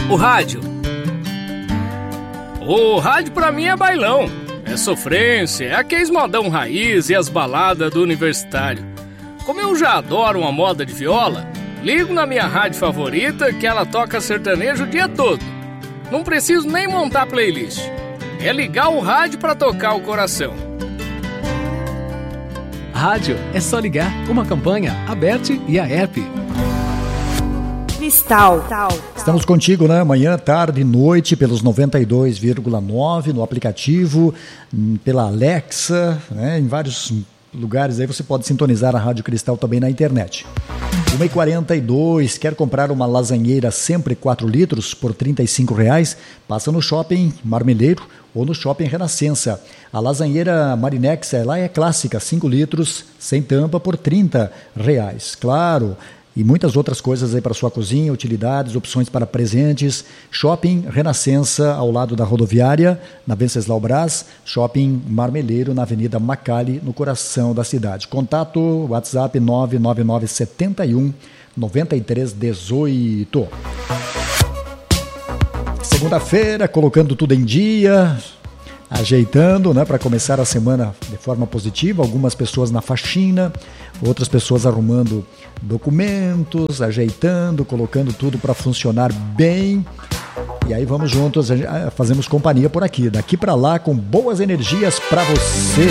O rádio. O rádio pra mim é bailão, é sofrência, é aqueles modão raiz e as baladas do universitário. Como eu já adoro uma moda de viola, ligo na minha rádio favorita que ela toca sertanejo o dia todo. Não preciso nem montar playlist. É ligar o rádio pra tocar o coração. Rádio é só ligar. Uma campanha, a Bet e a App. Cristal. Estamos contigo, né? Manhã, tarde, noite, pelos 92,9 no aplicativo, pela Alexa, né? Em vários lugares aí você pode sintonizar a Rádio Cristal também na internet. 1h42, quer comprar uma lasanheira sempre 4 litros por R$35? Passa no Shopping Marmeleiro ou no Shopping Renascença. A lasanheira Marinex, ela é clássica, 5 litros, sem tampa por R$30. Claro, e muitas outras coisas aí para sua cozinha, utilidades, opções para presentes. Shopping Renascença, ao lado da rodoviária, na Venceslau Brás. Shopping Marmeleiro, na Avenida Macali, no coração da cidade. Contato, WhatsApp 99971 9318. Segunda-feira, colocando tudo em dia, ajeitando, né, para começar a semana de forma positiva. Algumas pessoas na faxina, outras pessoas arrumando documentos, ajeitando, colocando tudo para funcionar bem. E aí vamos juntos, fazemos companhia por aqui, daqui para lá, com boas energias para você.